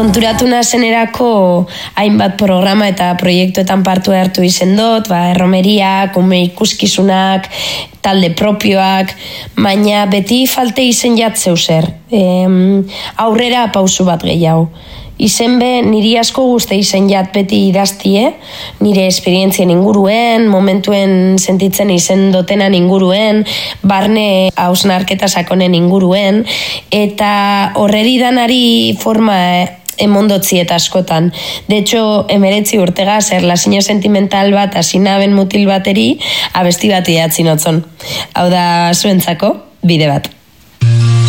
konturatu nazenerako hainbat programa eta proiektuetan partu hartu izen dut, erromeriak, ume ikuskizunak, talde propioak, baina beti falte izen jatzeu zer. Aurrera pausu bat gehiago. Izen be, niri asko guzti izen jat beti idaztie, nire esperientzien inguruen, momentuen sentitzen izen dotenan inguruen, barne hausnarketa sakonen inguruen, eta horreri danari forma emondotzi eta askotan. De hecho, 19 urtega, erlazio sentimental bat, asinaben mutil bateri, abesti bat idatzi notzon. Hau da, zuentzako, bide bat.